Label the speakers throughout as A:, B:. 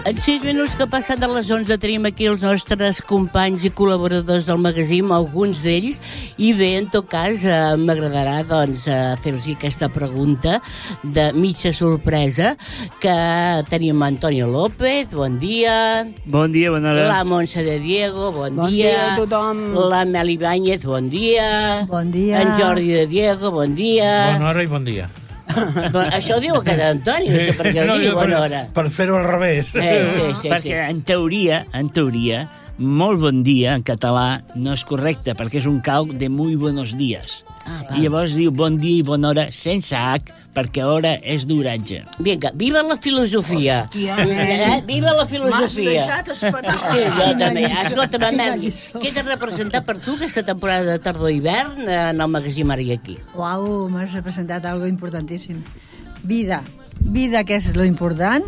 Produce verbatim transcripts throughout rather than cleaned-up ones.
A: En sis minuts que passen de les onze tenim aquí els nostres companys i col·laboradors del magazín, alguns d'ells, i bé, en tot cas, eh, m'agradarà doncs, eh, fer-los aquesta pregunta de mitja sorpresa, que tenim Antonio López, bon dia.
B: Bon dia, bona hora.
A: La Montse de Diego, bon,
C: bon
A: dia.
C: dia a tothom.
A: La Mel Ibáñez, bon dia.
C: Bon dia.
A: En Jordi de Diego, bon dia.
D: Bona hora i bon dia.
A: Però això ho diu aquest Antoni, no sé per què ho
D: No,
A: diu,
D: per,
A: bona hora.
D: per fer-ho al revés.
A: Sí, sí, sí,
B: perquè
A: sí.
B: en teoria, en teoria, molt bon dia en català no és correcte, perquè és un calc de muy buenos días.
A: Ah,
B: I llavors diu bon dia i bona hora sense H, perquè hora és d'oratge.
A: Vinga, viva la filosofia.
C: Hòstia,
A: eh? Viva la
C: M'has
A: filosofia.
C: deixat espetar.
A: Sí, jo també.
C: Quina
A: Escolta'm,
C: lliçó.
A: Mel, què t'ha representat per tu aquesta temporada de tardor-hivern en el magazín Ara i Aquí?
E: Uau, m'has representat algo importantíssim. Vida. Vida, que és lo important.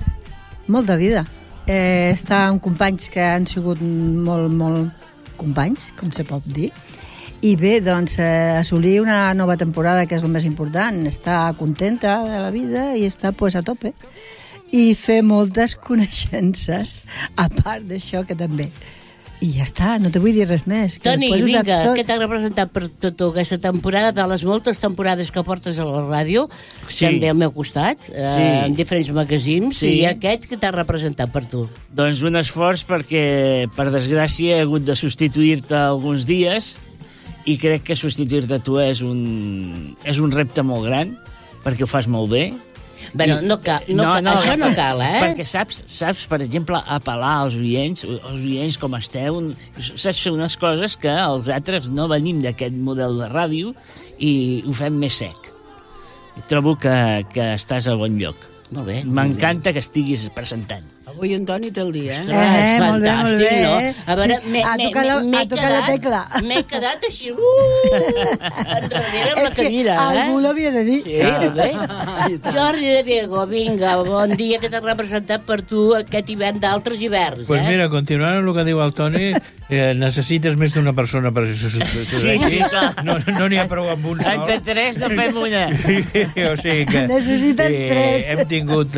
E: Molta vida. Eh, estar amb companys que han sigut molt, molt companys, com se pot dir. I bé, doncs, eh, assolir una nova temporada, que és el més important, estar contenta de la vida i estar pues, a tope. I fer moltes coneixences, a part d'això que també. I ja està, no te vull dir res més. que
A: Toni,
E: després ho
A: vinga,
E: saps tot.
A: què t'ha representat per tu aquesta temporada, de les moltes temporades que portes a la ràdio,
B: Sí.
A: també al meu costat, eh,
B: Sí.
A: en diferents magazins,
B: Sí.
A: i aquest que t'ha representat per tu?
B: Doncs un esforç perquè, per desgràcia, he hagut de substituir-te alguns dies i crec que substituir-te tu és un, és un repte molt gran, perquè ho fas molt bé.
A: Bueno, no cal, no, no, no, això no cal, eh?
B: Perquè saps, saps, per exemple, apel·lar als oients, als oients com esteu, saps fer unes coses que els altres no venim d'aquest model de ràdio i ho fem més sec. I trobo que, que estàs al bon lloc.
A: Molt bé.
B: M'encanta que estiguis presentant.
C: Avui Antoni té el dia, eh?
E: Eh, molt bé, molt bé.
A: No? A veure,
E: Sí,
A: m'he
E: ha
A: m'he-
E: tocat la-
A: m'he
E: ha tocat la
A: quedat-
E: tecla.
A: M'he quedat així, uh, enrere amb la
E: És que
A: cadira, eh?
E: algú l'havia de dir.
A: Sí, bé. Jordi de Diego, vinga, bon dia, que t'ha representat per tu aquest hivern d'altres hiverns,
D: Pues
A: eh?
D: mira, continuant amb el que diu el Toni, eh, necessites més d'una persona per substituir
B: Sí,
D: aquí.
B: sí, clar.
D: No no n'hi ha prou amb un sol.
B: Entre tres no fem una.
D: o sigui que
E: Necessites tres.
D: hem tingut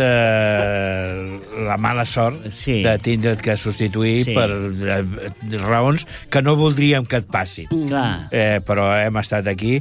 D: eh, la mala sort
B: Sí.
D: de tindre't que substituir
B: Sí.
D: per eh, raons que no voldríem que et passin.
B: Clar.
D: Eh, però hem estat aquí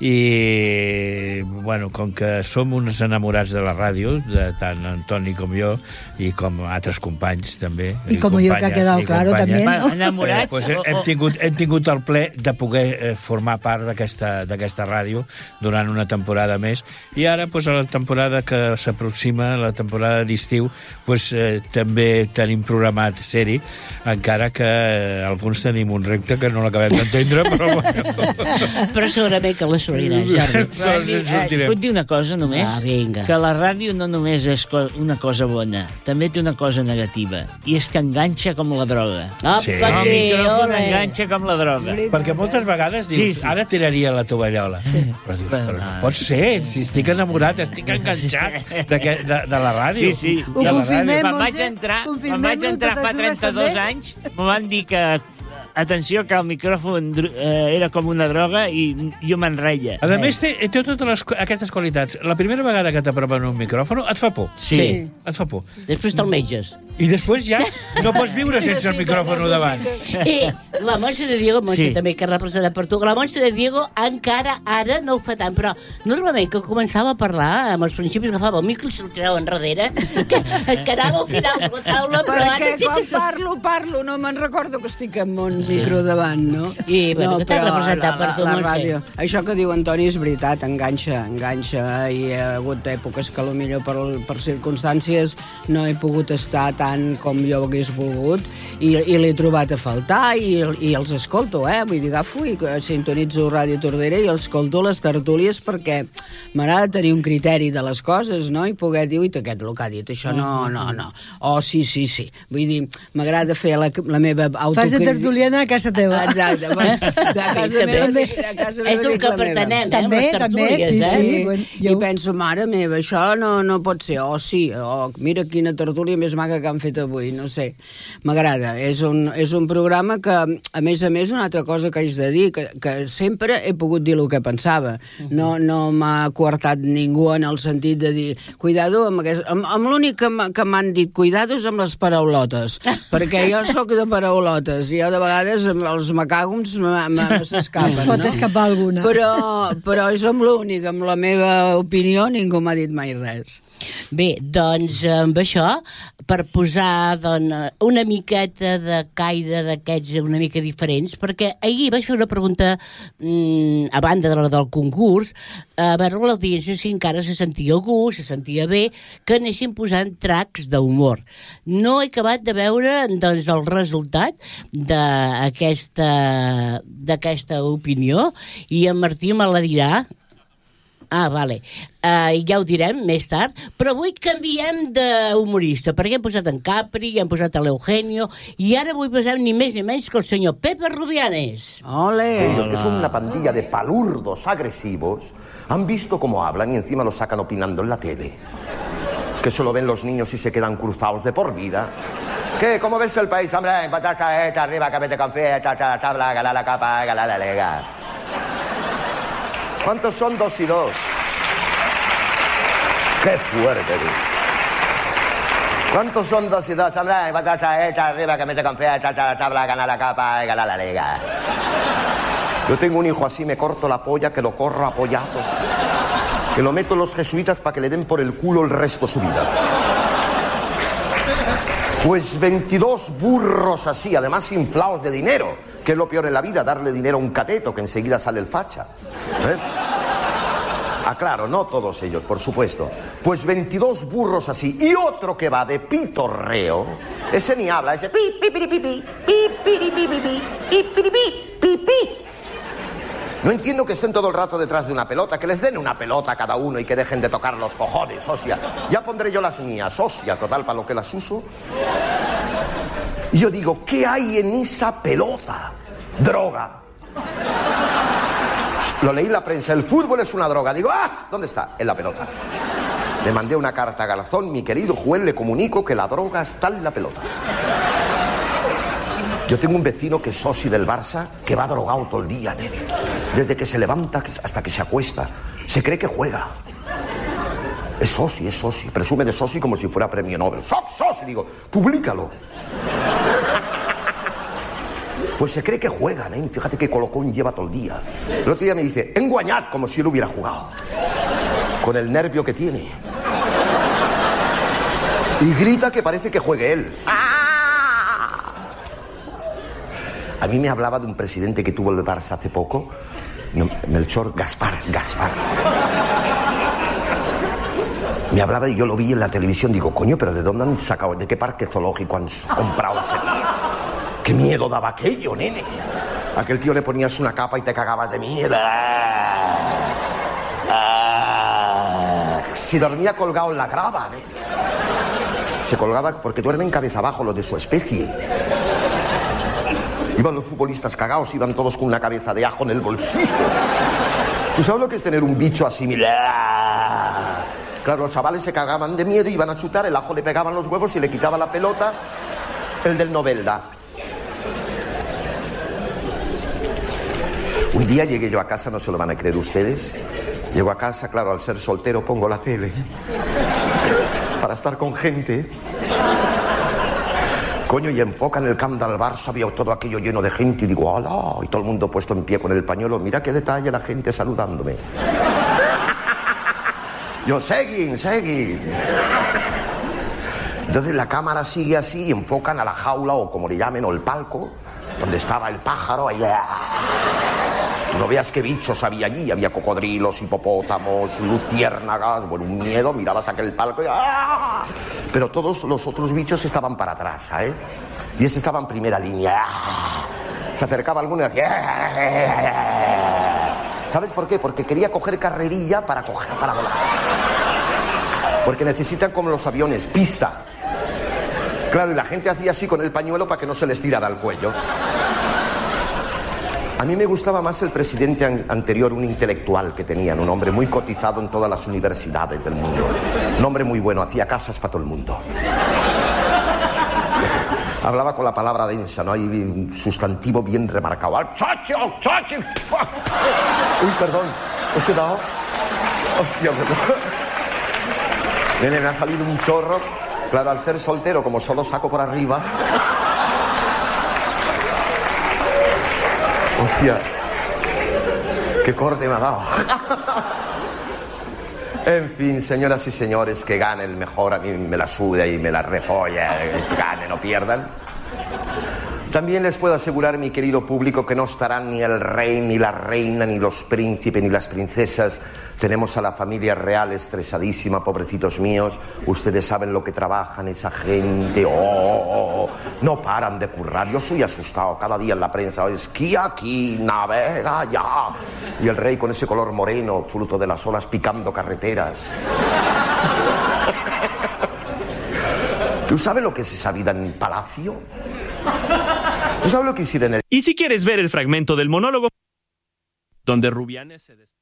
D: i, bueno, com que som uns enamorats de la ràdio, de tant Antoni com jo, i com altres companys, també.
E: I com jo, que ha
D: companyes
E: quedado
D: i
E: claro,
D: companyes,
E: també, no?
B: Enamorats?
D: Eh, pues
B: o-
D: hem,
B: o-
D: tingut, hem tingut el ple de poder eh, formar part d'aquesta d'aquesta ràdio durant una temporada més. I ara, pues, a la temporada que s'aproxima, la temporada d'estiu, pues, eh, també tenim programat ser-hi, encara que eh, alguns tenim un repte que no l'acabem d'entendre, però bueno.
A: Però segurament que l'assoliràs, Jordi.
D: Però ens en
B: Eh,
D: sortirem.
B: puc dir una cosa només?
A: Ah, vinga.
B: Que la ràdio no només és co una cosa bona, també té una cosa negativa, i és que enganxa com la droga.
A: Apa,
D: Sí.
B: El
A: aquí,
B: micròfon
A: ole.
B: enganxa com la droga.
D: Perquè moltes vegades dius,
B: Sí, sí.
D: ara tiraria la tovallola. Sí. Però dius, però no pot ser, si estic enamorat, estic enganxat de, que, de, de la ràdio.
B: Sí, sí.
E: Ho
D: De la
E: confirmem,
D: ràdio.
B: Quan
E: Montse?
B: vaig entrar, quan
E: Confirmem-ho,
B: vaig entrar fa
E: totes dues
B: trenta-dos
E: també?
B: anys, m'ho van dir que, atenció, que el micròfon eh, era com una droga i jo me'n reia.
D: A més, té, té totes les, aquestes qualitats. La primera vegada que t'apropen un micròfon et fa por.
A: Sí.
D: Et fa por.
A: Després te'l menges.
D: I després ja no pots viure sense el micròfon davant.
A: I la Montse de Diego, Montse
B: Sí.
A: també, que representa per tu, la Montse de Diego encara ara no ho fa tant, però normalment que començava a parlar, amb els principis agafava el micro i se'l tirava enrere, que, que anava al final de la taula, però ara
C: Perquè
A: sí
C: quan
A: que...
C: parlo, parlo, no me'n recordo que estic amb un micro davant, no?
A: I, bueno, què t'ha
C: però
A: representat
C: la-
A: per tu,
C: la
A: Montse?
C: ràdio. Això que diu Antoni és veritat, enganxa, enganxa, i hi ha hagut èpoques que potser per, per circumstàncies no he pogut estar tant com jo hagués volgut, i, i l'he trobat a faltar, i, i els escolto, eh? Vull dir, agafo i sintonitzo Ràdio Tordera i escolto les tertúlies perquè m'agrada tenir un criteri de les coses, no? I poder dir, ui, aquest el que ha dit, això no, no, no. Oh, sí, sí, sí. Vull dir, m'agrada fer la, la meva autocrítica.
E: Fas de tertuliana a casa teva.
C: Exacte, bueno, de casa
A: Sí,
C: meva,
A: també.
C: de casa meva
A: És el
C: dic
A: que
C: la meva.
A: pretenem, eh,
E: També,
A: les
E: també,
A: tertúlies,
E: sí,
A: eh?
E: sí. Bueno,
C: I
E: jo-
C: penso, mare meva, això no, no pot ser. Oh, sí, oh, mira quina tertúlia més maca que han fet avui, no sé. M'agrada. És un, és un programa que, a més a més, una altra cosa que haig de dir, que, que sempre he pogut dir el que pensava. No, no m'ha coartat ningú en el sentit de dir, cuidado, amb, aquest, amb, amb l'únic que m'han dit cuidado és amb les paraulotes, perquè jo sóc de paraulotes i jo de vegades els macàgums s'escapen,
E: no? Pot escapar alguna.
C: Però, però és amb l'únic, amb la meva opinió ningú m'ha dit mai res.
A: Bé, doncs amb això, per posar doncs, una miqueta de caire d'aquests una mica diferents, perquè ahir vaig fer una pregunta mmm, a banda de la del concurs, a veure l'audiència si encara se sentia a gust, se sentia bé, que anessin posant tracks d'humor. No he acabat de veure doncs, el resultat d'aquesta d'aquesta opinió i en Martí me la dirà. Ah, vale. Uh, ja ho direm més tard. Però avui canviem d'humorista, perquè hem posat en Capri, hem posat a l'Eugenio, i ara avui posem ni més ni menys que el senyor Pepe Rubianes.
C: ¡Ole!
F: Ellos, que son una pandilla de palurdos agresivos, han visto cómo hablan y encima los sacan opinando en la tele. Que solo ven los niños y se quedan cruzados de por vida. ¿Qué? ¿Cómo ves el país? Hombre, patata, eta, arriba, cabete con fiesta, tabla, gala la capa, gala la lega. ¿Cuántos son dos y dos? ¡Qué fuerte! ¿Cuántos son dos y dos? Hombre, patata, eta, arriba, que mete con fiesta, tabla, gana la capa, gana la liga. Yo tengo un hijo así, me corto la polla, que lo corro apoyado. Que lo meto en los jesuitas para que le den por el culo el resto de su vida. Pues veintidós burros así, además inflados de dinero, que es lo peor en la vida, darle dinero a un cateto, que enseguida sale el facha. ¿Eh? Ah, claro, no todos ellos, por supuesto. Pues veintidós burros así, y otro que va de pitorreo, ese ni habla, ese pi, pi, pi, pi, pi, pi, pi, pi, pi, pi, pi, pi, pi. No entiendo que estén todo el rato detrás de una pelota, que les den una pelota a cada uno y que dejen de tocar los cojones, hostia. Ya pondré yo las mías, hostia, total, para lo que las uso. Y yo digo, ¿qué hay en esa pelota? Droga. Lo leí en la prensa, el fútbol es una droga. Digo, ah, ¿dónde está? En la pelota. Le mandé una carta a Garzón, mi querido juez, le comunico que la droga está en la pelota. Yo tengo un vecino que es socio del Barça, que va drogado todo el día, nene. Desde que se levanta hasta que se acuesta. Se cree que juega. Es socio, es socio. Presume de socio como si fuera premio Nobel. ¡Soc, socio! Digo, públicalo. Pues se cree que juega, ¿eh? Fíjate qué colocón lleva todo el día. El otro día me dice, enguañad, como si él hubiera jugado. Con el nervio que tiene. Y grita que parece que juegue él. A mí me hablaba de un presidente que tuvo el Barça hace poco, Melchor Gaspar, Gaspar. Me hablaba y yo lo vi en la televisión, digo, coño, pero ¿de dónde han sacado, de qué parque zoológico han comprado ese tío? ¡Qué miedo daba aquello, nene! Aquel tío le ponías una capa y te cagabas de miedo. Si dormía colgado en la grava, nene. Se colgaba porque duermen cabeza abajo los de su especie. Iban los futbolistas cagados, iban todos con una cabeza de ajo en el bolsillo. ¿Tú sabes lo que es tener un bicho así? Mira. Claro, los chavales se cagaban de miedo, iban a chutar, el ajo le pegaban los huevos y le quitaba la pelota el del Novelda. Un día llegué yo a casa, no se lo van a creer ustedes. Llego a casa, claro, al ser soltero pongo la tele para estar con gente. Coño, y enfocan el camp del Barça, había todo aquello lleno de gente, y digo, ¡hola! Y todo el mundo puesto en pie con el pañuelo, mira qué detalle la gente saludándome. Yo, seguin, seguin. Entonces la cámara sigue así y enfocan a la jaula, o como le llamen, o el palco, donde estaba el pájaro, ahí. No veas qué bichos había allí, había cocodrilos, hipopótamos, luciérnagas, bueno, un miedo, mirabas aquel palco y ¡ah! Pero todos los otros bichos estaban para atrás, ¿eh? Y ese estaba en primera línea. ¡Ah! Se acercaba alguno y decía... ¿Sabes por qué? Porque quería coger carrerilla para coger, para volar. Porque necesitan, como los aviones, pista. Claro, y la gente hacía así con el pañuelo para que no se les tirara al cuello. A mí me gustaba más el presidente an- anterior, un intelectual que tenían, un hombre muy cotizado en todas las universidades del mundo. Un hombre muy bueno, hacía casas para todo el mundo. Hablaba con la palabra densa, ¿no? Y un sustantivo bien remarcado. ¡Al chachi, al chachi! Uy, perdón. ¿Os he dado? Hostia, perdón. Nene, me ha salido un chorro. Claro, al ser soltero, como solo saco por arriba... Hostia. Qué corte me ha dado. En fin, señoras y señores, que gane el mejor, a mí me la suda y me la repolla, que gane, no pierdan. También les puedo asegurar, mi querido público, que no estarán ni el rey, ni la reina, ni los príncipes, ni las princesas. Tenemos a la familia real estresadísima, pobrecitos míos. Ustedes saben lo que trabajan esa gente. Oh, oh, oh. No paran de currar. Yo soy asustado cada día en la prensa. Esquía aquí, navega allá. Y el rey con ese color moreno, fruto de las olas, picando carreteras. ¿Tú sabes lo que es esa vida en palacio? ¿Tú sabes lo que hicieron en el...
G: Y si quieres ver el fragmento del monólogo donde Rubianes se despacha...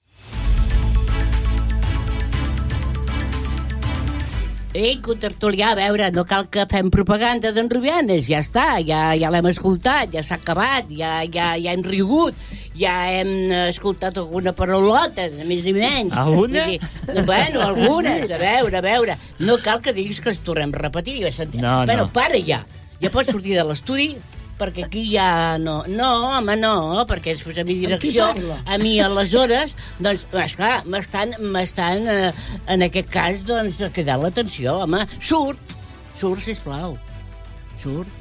A: Ei, contertulià, a veure, no cal que fem propaganda d'en Rubianes, ja està, ja, ja l'hem escoltat, ja s'ha acabat, ja, ja, ja hem rigut, ja hem escoltat alguna paraulota, de més i menys.
B: Alguna?
A: Dir, bueno, algunes, a veure, a veure. No cal que diguis que ens tornem a repetir.
B: No,
A: bueno,
B: no.
A: para ja. Ja pots sortir de l'estudi, perquè aquí ja no... No, home, no, perquè després a mi direcció, a mi aleshores, doncs, esclar, m'estan, m'estan eh, en aquest cas, doncs, cridant l'atenció, home. Surt, surt, sisplau. Surt.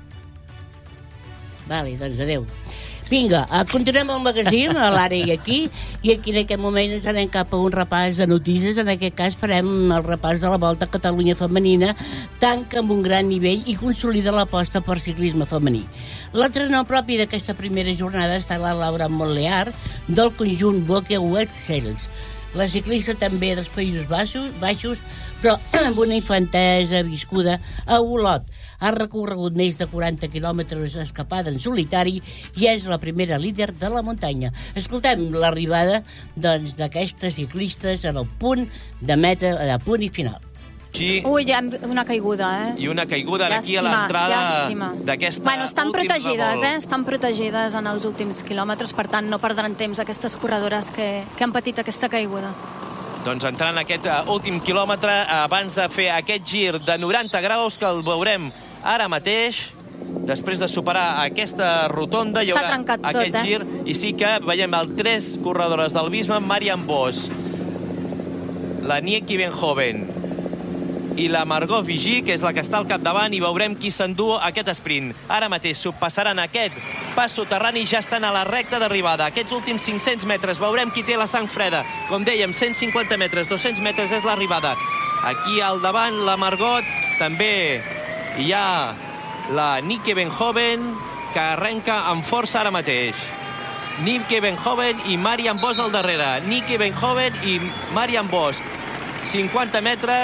A: Vale, doncs adeu. Vinga, continuem el magazín, a l'ara i aquí, i aquí en aquest moment ens anem cap a un repàs de notícies. En aquest cas farem el repàs de la Volta a Catalunya femenina, tanca amb un gran nivell i consolida l'aposta per ciclisme femení. L'entrenador propi d'aquesta primera jornada està la Laura Montlear, del conjunt Boque Wexels. La ciclista també dels Països Baixos, baixos però amb una infantesa viscuda a Olot. Ha recorregut més de quaranta quilòmetres escapada en solitari i és la primera líder de la muntanya. Escoltem l'arribada doncs, d'aquestes ciclistes en el punt de meta, de punt i final.
H: Sí.
I: Ui, ja una caiguda, eh?
H: I una caiguda aquí a
I: Llàstima,
H: l'entrada
I: llàstima.
H: d'aquesta
I: Bueno, estan
H: últim
I: protegides,
H: revolt.
I: eh? Estan protegides en els últims quilòmetres, per tant, no perdran temps aquestes corredores que, que han patit aquesta caiguda.
H: Doncs entrant en aquest uh, últim quilòmetre, uh, abans de fer aquest gir de noranta graus, que el veurem ara mateix, després de superar aquesta rotonda, hi
I: S'ha
H: haurà
I: trencat tot,
H: aquest
I: eh?
H: gir, i sí que veiem el tres corredores del Bisma, Marian Bosch, la Nieki Benhoven i la Margot Vigí, que és la que està al capdavant, i veurem qui s'endú aquest sprint. Ara mateix subpassaran aquest pas soterrani i ja estan a la recta d'arribada. Aquests últims cinc-cents metres veurem qui té la sang freda. Com dèiem, cent cinquanta metres, dos-cents metres és l'arribada. Aquí al davant la Margot, també hi ha la Nicky Benhoven, que arrenca amb força ara mateix. Nicky Benhoven i Marian Bosch al darrere. Nicky Benhoven i Marian Bosch. cinquanta metres.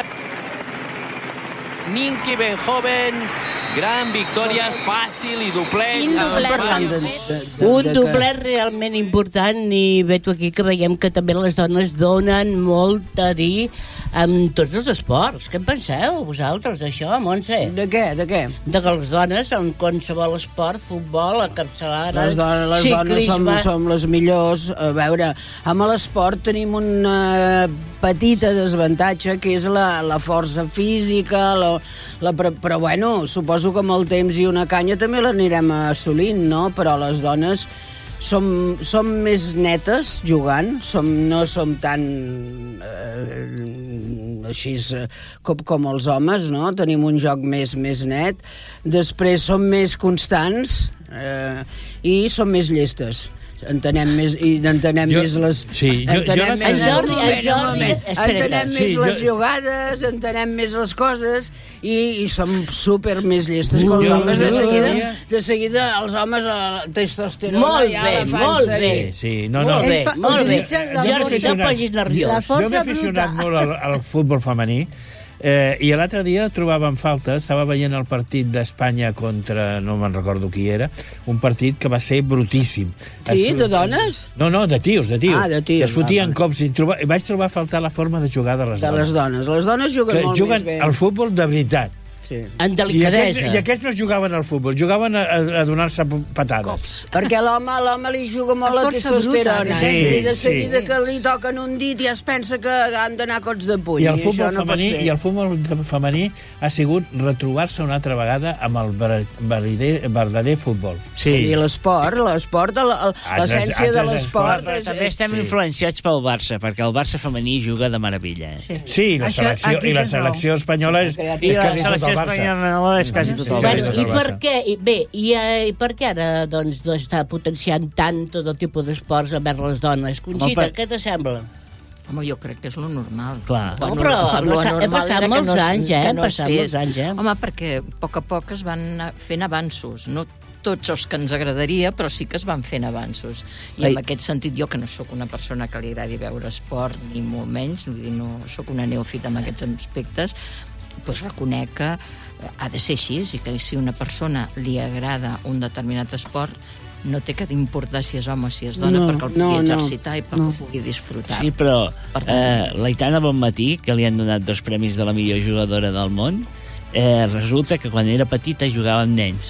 H: Nicky Benhoven, gran victòria, fàcil i doblet.
I: Quin doblet.
C: De, de, de,
A: Un
C: de
A: doblet realment important, i veig aquí que veiem que també les dones donen molt a dir amb tots els esports. Què en penseu, vosaltres, d'això, Montse?
C: De què, de què?
A: De que les dones, en qualsevol esport, futbol, a capçalada,
C: Les dones, les dones som, som les millors. A veure, amb l'esport tenim una petita desavantatge, que és la, la força física, la, la, però, però bueno, suposo que amb el temps i una canya també l'anirem assolint, no? Però les dones som, som més netes jugant, som, no som tan eh, així com, com els homes, no? Tenim un joc més, més net. Després som més constants eh, i som més llestes. Entenem més, i entenem
D: Jo-
C: més les...
D: sí, jo-
C: entenem
D: jo-
C: més,
A: El Jordi-
C: un
A: el
C: moment, un
A: Jordi-
C: moment.
A: espera't.
C: entenem
D: Sí,
C: més
D: jo-
C: les jugades, entenem més les coses i, i som super més llestes que els
D: Jo-
C: homes. De
D: jo-
C: seguida,
D: jo-
C: de seguida els homes la testosterona
A: Molt
C: ja
A: bé,
C: la fan
A: molt
C: seguir.
A: bé.
D: Sí, no, no.
A: Molt bé,
E: Ells fa-
A: molt bé.
E: utilitzen la
A: Jordi,
E: força.
A: no posis nerviós.
E: La força
D: Jo m'he aficionat
E: bruta.
D: molt al, al futbol femení, eh, i l'altre dia trobàvem falta, estava veient el partit d'Espanya contra, no me'n recordo qui era, un partit que va ser brutíssim.
C: Sí,
D: Es-
C: de dones?
D: No, no, de tios, de tios.
C: Ah, de tios,
D: Es fotien
C: va, va.
D: cops i, troba, i vaig trobar a faltar la forma de jugar de les
C: De
D: dones.
C: les dones. Les dones juguen
D: que
C: molt
D: juguen
C: més bé.
D: al futbol de veritat.
C: Sí.
A: En
D: I
A: delicadesa.
D: aquests, I aquests no jugaven al futbol, jugaven a, a, a donar-se patades.
C: Cops. Perquè l'home l'home li juga molt
E: La
C: la
E: força
C: testosterona.
E: bruta,
D: sí.
C: I de seguida
E: Sí.
C: que li toquen un dit ja es pensa que han d'anar a cots de puny.
D: I el futbol,
C: això no pot
D: femení,
C: ser.
D: I el futbol femení ha sigut retrobar-se una altra vegada amb el ver- verdader, verdader futbol.
C: I l'esport, l'esport, el- el-
D: Altres-
C: l'essència de
D: altres
C: l'esport...
D: esports,
C: és-
B: També
C: és-
B: estem
D: sí.
B: influenciats pel Barça, perquè el Barça femení juga de meravella. Eh?
E: Sí,
D: Sí, i la
E: Això,
D: selecció,
E: aquí
D: i la
E: tens raó.
D: selecció espanyola és,
B: I
D: és
B: la
D: quasi tot
B: selecció
D: el Barça.
B: espanyola és quasi tot el
D: Sí,
A: Bueno,
D: tot
A: i
D: el
A: per
D: Barça.
A: què, i bé, i, eh, i per què ara doncs, doncs, està potenciant tant tot el tipus d'esports envers les dones? Conxita,
B: per-
A: què t'assembla?
J: Home, jo crec que és lo normal.
B: Clar.
A: Bueno, però ha
J: Lo
A: passat- ha
J: normal
A: passat
J: era que
A: molts
J: no es-
A: anys, eh?
J: que
A: Han
J: no es
A: passat
J: fes.
A: molts anys, eh?
J: Home, perquè a poc a poc es van anar fent avanços, no tots els que ens agradaria, però sí que es van fent avanços. I
B: Ei.
J: en aquest sentit, jo que no sóc una persona que li agradi veure esport, ni molt menys, vull dir, no sóc una neòfita en aquests aspectes, doncs reconec que ha de ser així, i que si una persona li agrada un determinat esport, no té que importar si és home o si és dona,
C: No,
J: perquè el pugui
C: no, no.
J: exercitar i perquè
C: No.
J: el pugui disfrutar.
B: Sí, però
J: Per tant.
B: eh, l'Aitana Bonmatí, que li han donat dos premis de la millor jugadora del món, eh, resulta que quan era petita jugava amb nens.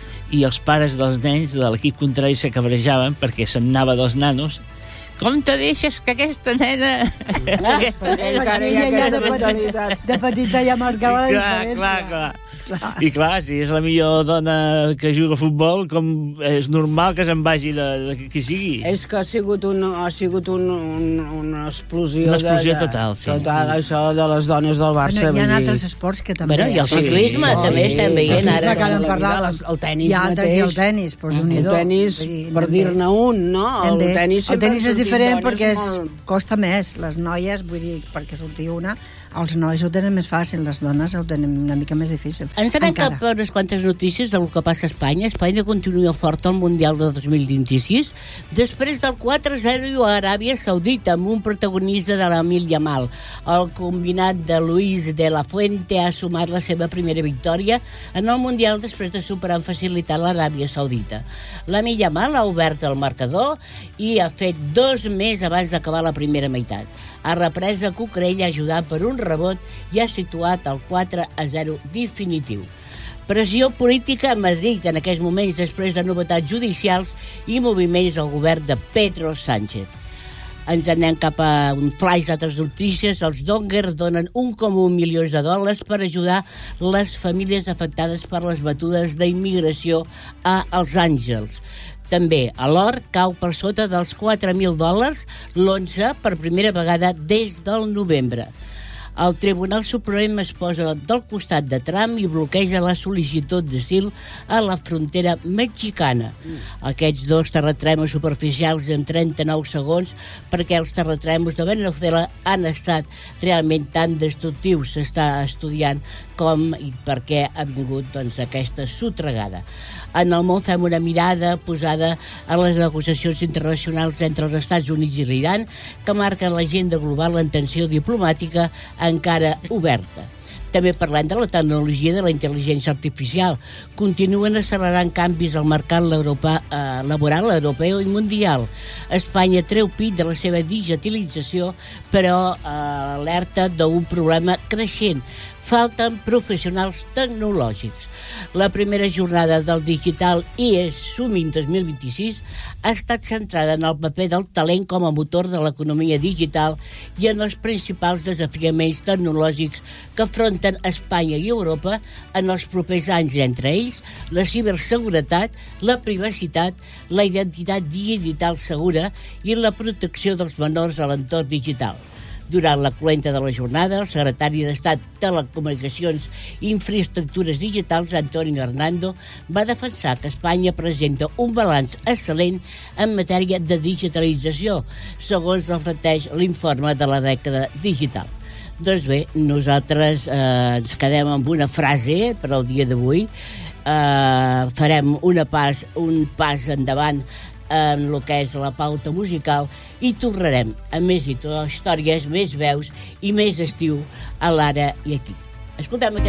B: I els pares dels nens de l'equip contrari se cabrejaven perquè se'n anava dos nanos. Com te deixes que aquesta nena... aquesta
C: Perquè encara hi ha
E: Ella ja
C: aquesta
E: de petita-
C: mentalitat.
E: De petita ja marcava la
B: Clar,
E: diferència.
B: clar, clar.
E: Esclar.
B: I clar, si és la millor dona que juga a futbol, com és normal que se'n vagi de, de qui sigui.
C: És que ha sigut, un, ha sigut un, un, una explosió...
B: Una explosió
C: de, de,
B: total, sí.
C: Total, això de les dones del Barça.
E: Bueno, hi ha
C: vull dir.
E: altres esports que també...
A: Bueno, i el
B: Sí,
A: ciclisme
B: sí,
A: també
B: sí,
A: estem veient
C: sí,
A: ara.
C: sí,
E: que ara en
C: la vida,
E: parlàvem.
C: les- el tenis
E: Hi ha altres,
C: mateix.
E: i el tenis, doncs,
C: El
E: Déu-n'hi-do.
C: tenis,
E: Vull dir,
C: per
E: anem bé.
C: dir-ne un, no?
E: Anem
C: El
E: bé.
C: tenis
E: el
C: sempre
E: tenis
C: ha
E: és
C: sortit
E: diferent
C: dones
E: perquè és,
C: molt-
E: costa més. Les noies, vull dir, perquè sortir una, els nois ho tenen més fàcil, les dones ho tenen una mica més difícil.
A: Ens anem
E: Encara.
A: cap a unes quantes notícies del que passa a Espanya. Espanya continua fort al Mundial de dos mil vint-i-sis, després del quatre a zero a Aràbia Saudita, amb un protagonista de l'Amil Yamal. El combinat de Luis de la Fuente ha sumat la seva primera victòria en el Mundial després de superar amb facilitat l'Aràbia Saudita. L'Amil Yamal ha obert el marcador i ha fet dos més abans d'acabar la primera meitat. Ha reprès a Cucurella ajudat per un rebot i ha situat el quatre a zero definitiu. Pressió política a Madrid en aquests moments després de novetats judicials i moviments al govern de Pedro Sánchez. Ens anem cap a un flash d'altres notícies. Els Dongers donen un coma un milions de dòlars per ajudar les famílies afectades per les batudes d'immigració a Els Àngels. També a l'or cau per sota dels quatre mil dòlars l'onça per primera vegada des del novembre. El Tribunal Suprem es posa del costat de Trump i bloqueja la sol·licitud d'asil a la frontera mexicana. Aquests dos terratrèmols superficials en trenta-nou segons, perquè els terratrèmols de Venezuela han estat realment tan destructius. S'està estudiant com i per què ha vingut doncs, aquesta sotregada. En el món fem una mirada posada a les negociacions internacionals entre els Estats Units i l'Iran, que marquen l'agenda global en tensió diplomàtica encara oberta. També parlem de la tecnologia de la intel·ligència artificial. Continuen accelerant canvis al mercat eh, laboral europeu i mundial. Espanya treu pit de la seva digitalització, però eh, alerta d'un problema creixent. Falten professionals tecnològics. La primera jornada del Digital I E S Summit dos mil vint-i-sis ha estat centrada en el paper del talent com a motor de l'economia digital i en els principals desafiaments tecnològics que afronten Espanya i Europa en els propers anys, entre ells la ciberseguretat, la privacitat, la identitat digital segura i la protecció dels menors a l'entorn digital. Durant la cloenda de la jornada, el secretari d'Estat Telecomunicacions i Infraestructures Digitals, Antonio Hernando, va defensar que Espanya presenta un balanç excel·lent en matèria de digitalització, segons reflecteix l'informe de la dècada digital. Doncs bé, nosaltres eh, ens quedem amb una frase per al dia d'avui. Eh, farem una pas, un pas endavant en el que és la pauta musical i tornarem a més històries, més veus i més estiu a l'ara i aquí. Escoltem aquest